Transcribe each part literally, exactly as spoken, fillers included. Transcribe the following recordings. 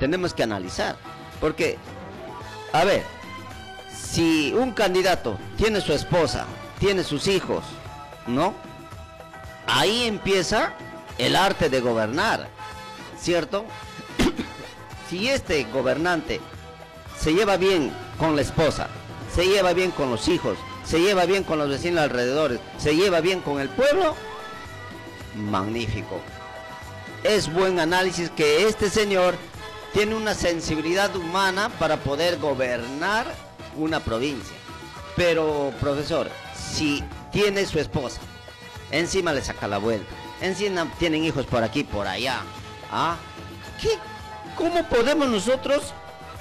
tenemos que analizar. Porque, a ver, si un candidato tiene su esposa, tiene sus hijos, ¿no? Ahí empieza el arte de gobernar, ¿cierto? Si este gobernante se lleva bien con la esposa, se lleva bien con los hijos, se lleva bien con los vecinos alrededores, se lleva bien con el pueblo, magnífico. Es buen análisis que este señor tiene una sensibilidad humana para poder gobernar una provincia. Pero, profesor, si tiene su esposa, encima le saca la vuelta, encima tienen hijos por aquí, por allá, ¿ah? ¿Qué? ¿Cómo podemos nosotros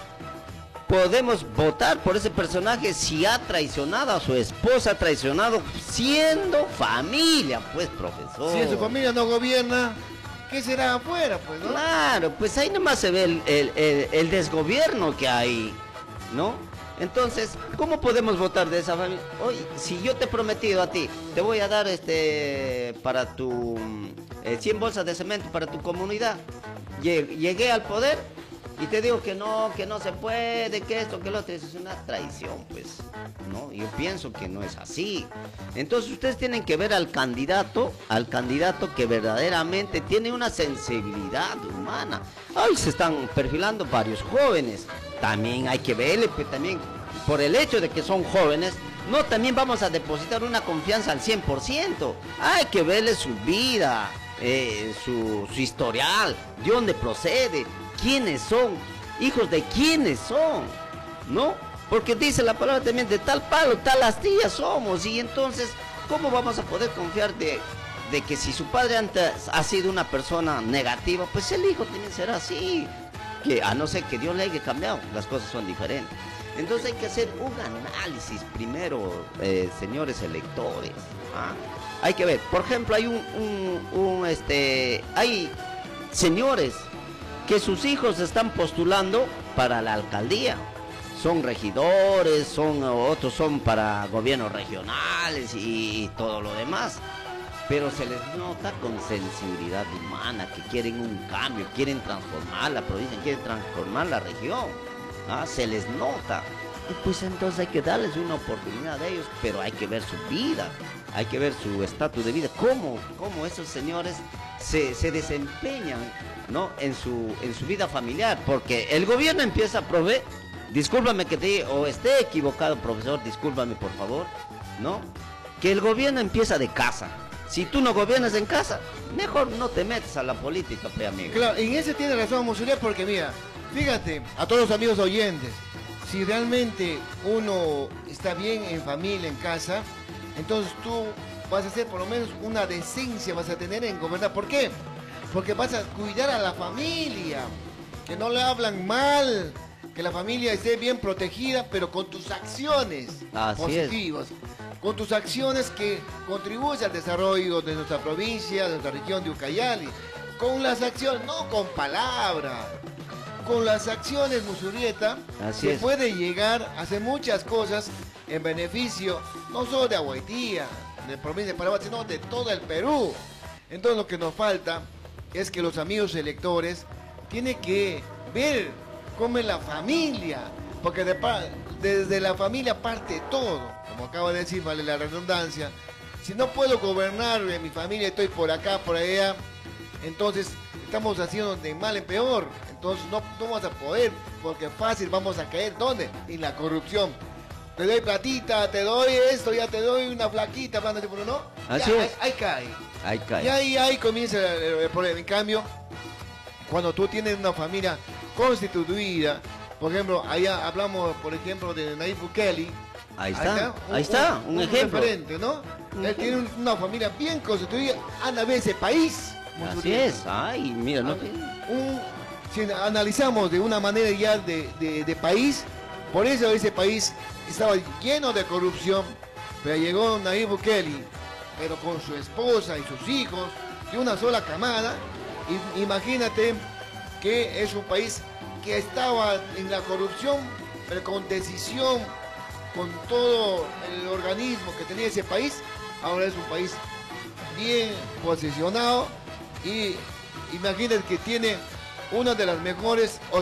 podemos votar por ese personaje si ha traicionado a su esposa, ha traicionado siendo familia, pues, profesor? Si en su familia no gobierna, ¿qué será afuera, pues, no? Claro, pues ahí nomás se ve el, el, el, el desgobierno que hay, ¿no? Entonces, ¿cómo podemos votar de esa familia? Oye, si yo te he prometido a ti, te voy a dar este para tu eh, cien bolsas de cemento para tu comunidad. Llegué al poder y te digo que no, que no se puede, que esto, que lo otro. Eso es una traición, pues, ¿no? Yo pienso que no es así. Entonces ustedes tienen que ver al candidato, al candidato que verdaderamente tiene una sensibilidad humana. Hoy se están perfilando varios jóvenes. También hay que verle, pues también, por el hecho de que son jóvenes, no también vamos a depositar una confianza al cien por ciento. Hay que verle su vida, eh, su, su historial, de dónde procede, quiénes son, hijos de quiénes son, ¿no? Porque dice la palabra también, de tal palo, tal astilla somos, y entonces, ¿cómo vamos a poder confiar de, de que si su padre antes ha sido una persona negativa, pues el hijo también será así? Que a no ser que Dios le haya cambiado, las cosas son diferentes. Entonces hay que hacer un análisis primero, eh, señores electores, ¿ah? Hay que ver, por ejemplo, hay un, un, un este, hay señores que sus hijos están postulando para la alcaldía, son regidores, son otros son para gobiernos regionales y, y todo lo demás, pero se les nota con sensibilidad humana, que quieren un cambio, quieren transformar la provincia, quieren transformar la región, ¿ah? Se les nota, y pues entonces hay que darles una oportunidad a ellos, pero hay que ver su vida, hay que ver su estatus de vida, cómo, cómo esos señores se, se desempeñan, ¿no? en, su, en su vida familiar, porque el gobierno empieza a proveer, discúlpame que te diga, o esté equivocado, profesor, discúlpame por favor, ¿no? Que el gobierno empieza de casa. Si tú no gobiernas en casa, mejor no te metes a la política, pe amigo. Claro, en ese tiene razón Mussolini, porque mira, fíjate, a todos los amigos oyentes, si realmente uno está bien en familia, en casa, entonces tú vas a hacer por lo menos una decencia, vas a tener en gobernar. ¿Por qué? Porque vas a cuidar a la familia, que no le hablan mal, que la familia esté bien protegida, pero con tus acciones Así positivas. Es. Con tus acciones que contribuyen al desarrollo de nuestra provincia, de nuestra región de Ucayali. Con las acciones, no con palabras. Con las acciones, Musurieta, se es. puede llegar a hacer muchas cosas en beneficio, no solo de Aguaitía, de la provincia de Paraguay, sino de todo el Perú. Entonces lo que nos falta es que los amigos electores tienen que ver cómo es la familia, porque de, desde la familia parte todo. Como acaba de decir, vale la redundancia, si no puedo gobernar en mi familia, estoy por acá, por allá, entonces estamos haciendo de mal en peor, entonces no, no vamos a poder, porque fácil vamos a caer, ¿dónde? En la corrupción. Te doy platita, te doy esto, ya te doy una flaquita, hablando de por ¿no? Así ya, es. Ahí, ahí cae. Ahí cae. Y ahí, ahí comienza el, el, el problema. En cambio, cuando tú tienes una familia constituida, por ejemplo, allá hablamos, por ejemplo, de Nayib Bukele. Ahí está, ahí está, un, ahí está, un, un ejemplo. Referente, ¿no? Un Él ejemplo. tiene una familia bien constituida, anda a ver ese país. Así es, ay, mira, ¿no? Un, si analizamos de una manera ya de, de, de país, por eso ese país estaba lleno de corrupción, pero llegó Nayib Bukele, pero con su esposa y sus hijos, de una sola camada, y imagínate que es un país que estaba en la corrupción, pero con decisión, con todo el organismo que tenía ese país, ahora es un país bien posicionado y imagínate que tiene una de las mejores